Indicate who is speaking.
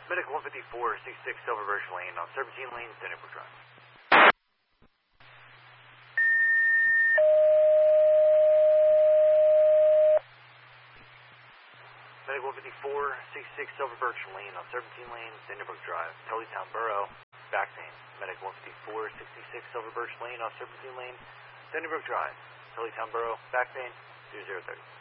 Speaker 1: Medic 15466 Silver Birch Lane on 17 Lane, Donnybrook Drive. Medic 15466 Silver Birch Lane on 17 Lane, Donnybrook Drive, Tullytown Borough, back pain. Medic 15466 Silver Birch Lane on 17 Lane, Donnybrook Drive, Tullytown Borough, back pain, 2030.